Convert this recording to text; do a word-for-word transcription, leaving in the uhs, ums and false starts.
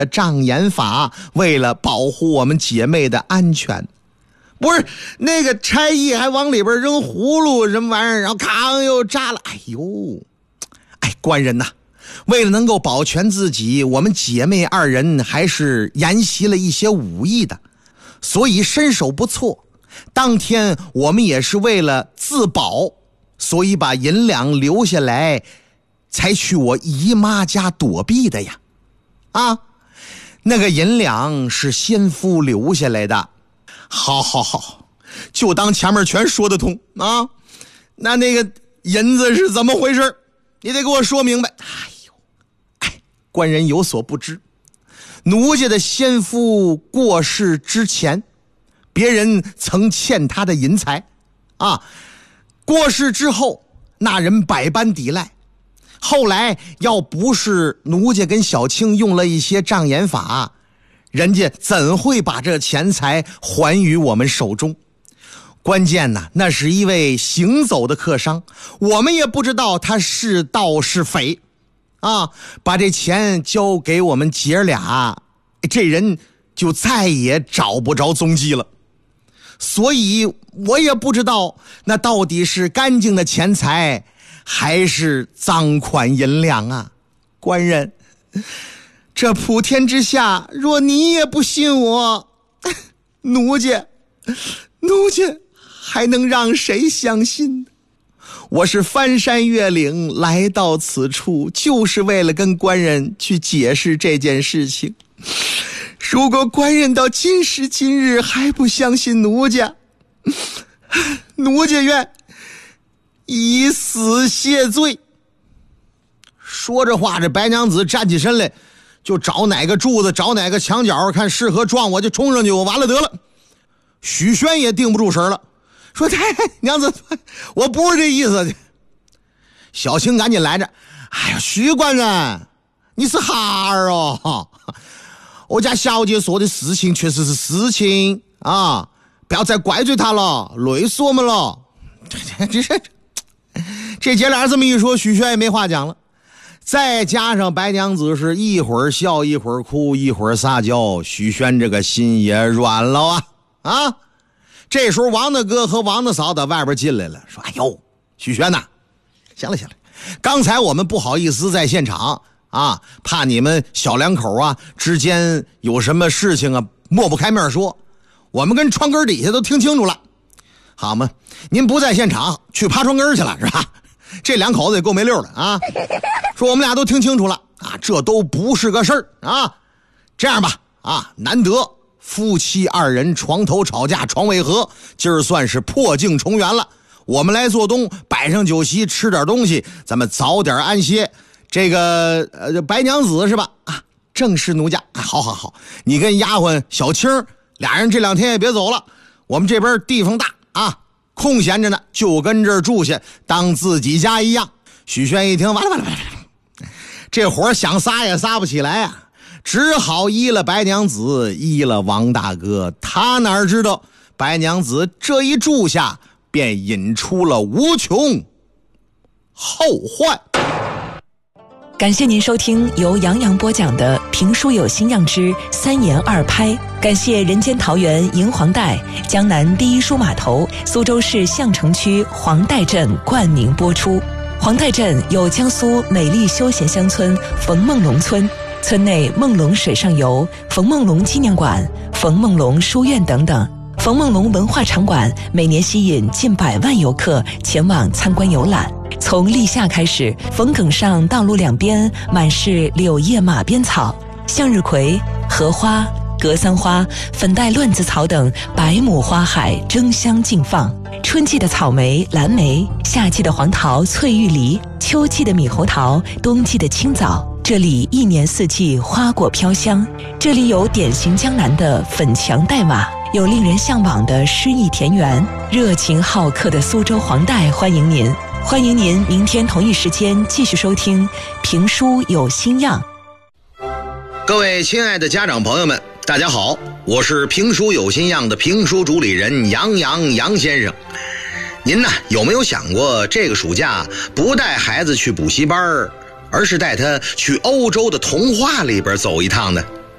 障眼法，为了保护我们姐妹的安全。不是那个差役还往里边扔葫芦什么玩意儿，然后咔又炸了。哎呦，哎，官人呐，为了能够保全自己，我们姐妹二人还是研习了一些武艺的，所以身手不错。当天我们也是为了自保，所以把银两留下来，才去我姨妈家躲避的呀。啊，那个银两是先夫留下来的。好好好，就当前面全说得通啊。那那个银子是怎么回事？你得给我说明白。哎呦，哎，官人有所不知，奴家的先夫过世之前，别人曾欠他的银财啊，过世之后那人百般抵赖，后来要不是奴家跟小青用了一些障眼法，人家怎会把这钱财还于我们手中？关键呢，那是一位行走的客商，我们也不知道他是盗是匪啊，把这钱交给我们姐俩，这人就再也找不着踪迹了。所以我也不知道那到底是干净的钱财还是赃款银两啊。官人，这普天之下，若你也不信我，奴家奴家还能让谁相信？我是翻山越岭来到此处，就是为了跟官人去解释这件事情。如果官人到今时今日还不相信奴家，奴家愿以死谢罪。说着话，这白娘子站起身来，就找哪个柱子，找哪个墙角，看适合撞我就冲上去，我完了得了。许宣也定不住神了，说：“太娘子，我不是这意思。”小青赶紧来着：“哎呀，许官人，你是哈儿哦，我家小姐说的事情确实是事情啊，不要再怪罪他了，累死我们了。”这这这姐俩这么一说，许宣也没话讲了。再加上白娘子是一会儿笑一会儿哭一会儿撒娇，许宣这个心也软了啊啊！这时候王大哥和王大嫂在外边进来了，说：“哎呦，许宣呐，行了行了，刚才我们不好意思在现场啊，怕你们小两口啊之间有什么事情啊抹不开面说，我们跟窗根底下都听清楚了，好吗？您不在现场，去爬窗根去了是吧？这两口子也够没溜的啊！说我们俩都听清楚了啊，这都不是个事儿啊！这样吧啊，难得夫妻二人床头吵架床尾和，今儿算是破镜重圆了。我们来做东，摆上酒席，吃点东西，咱们早点安歇。这个呃，白娘子是吧？啊，正是奴家。啊，好好好，你跟丫鬟小青俩人这两天也别走了，我们这边地方大啊。空闲着呢，就跟这儿住下，当自己家一样。许宣一听，完了完了完了，这活想撒也撒不起来啊，只好依了白娘子，依了王大哥。他哪知道白娘子这一住下，便引出了无穷后患。 感谢您收听由杨洋播讲的评书有新样之三言二拍，感谢人间桃园银黄带、江南第一书码头、苏州市相城区黄带镇冠名播出。黄带镇有江苏美丽休闲乡村冯梦龙村，村内梦龙水上游、冯梦龙纪念馆、冯梦龙书院等等。冯梦龙文化场馆每年吸引近百万游客前往参观游览。从立夏开始，冯埂上道路两边满是柳叶马鞭草，向日葵、荷花、格桑花、粉黛乱子草等百亩花海争相竞放。春季的草莓、蓝莓，夏季的黄桃、翠玉梨，秋季的猕猴桃，冬季的青枣，这里一年四季花果飘香。这里有典型江南的粉墙黛瓦，有令人向往的诗意田园，热情好客的苏州黄带欢迎您。欢迎您明天同一时间继续收听评书有新样。 各位亲爱的家长朋友们，大家好，我是评书有新样的评书主理人杨洋杨先生。您呢有没有想过，这个暑假不带孩子去补习班，而是带他去欧洲的童话里边走一趟呢？